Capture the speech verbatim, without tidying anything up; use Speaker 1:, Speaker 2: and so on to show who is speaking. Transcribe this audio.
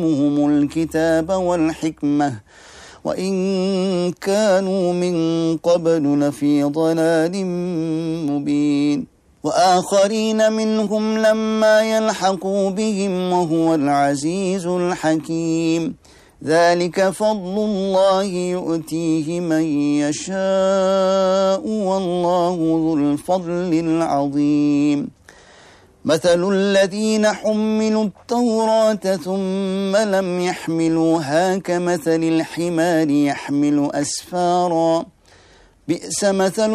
Speaker 1: هم الكتاب والحكمة وإن كانوا من قبل لفي ضلال مبين وآخرين منهم لما يلحقوا بهم وهو العزيز الحكيم ذلك فضل الله يؤتيه من يشاء والله ذو الفضل العظيم مثل الذين حملوا التوراة ثم لم يحملوها كمثل الحمار يحمل أسفارا بئس مثل